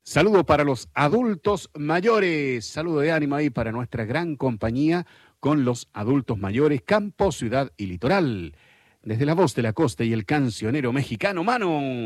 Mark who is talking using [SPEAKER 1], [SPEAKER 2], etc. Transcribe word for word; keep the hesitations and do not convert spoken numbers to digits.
[SPEAKER 1] Saludo para los adultos mayores. Saludo de ánimo ahí para nuestra gran compañía con los adultos mayores, campo, ciudad y litoral. Desde la voz de la costa y el cancionero mexicano, Mano.